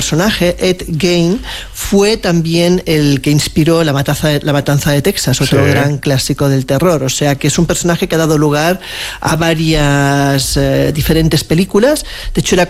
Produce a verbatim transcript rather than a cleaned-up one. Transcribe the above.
personaje, Ed Gein, fue también el que inspiró La Matanza de, la Matanza de Texas, otro sí. gran clásico del terror. O sea que es un personaje que ha dado lugar a varias eh, diferentes películas. De hecho, era